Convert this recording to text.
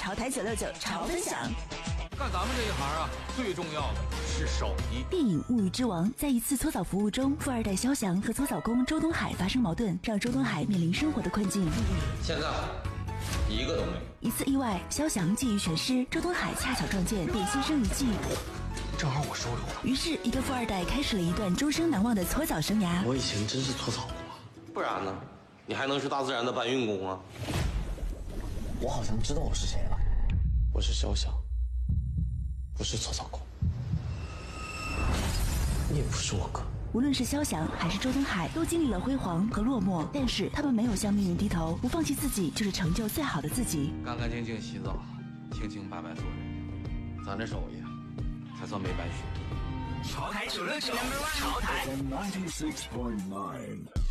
潮台969潮分享。 干咱们这一行啊，最重要的是手艺。 电影《物欲之王》在一次搓澡服务中，富二代肖翔和搓澡工周东海发生矛盾，让周东海面临生活的困境。 现在一个都没有。 一次意外，肖翔技艺全失，周东海恰巧撞见，便心生一计。 正好我收留了。 于是，一个富二代开始了一段终生难忘的搓澡生涯。 我以前真是搓澡工啊，不然呢？你还能是大自然的搬运工啊？我好像知道我是谁了，我是肖翔，不是搓澡工，你也不是我哥。 无论是肖翔还是周东海，都经历了辉煌和落寞，但是他们没有向命运低头，不放弃自己，就是成就最好的自己。 干干净净洗澡，清清白白做人，咱这手艺才算没白学。 潮台969，潮台96.9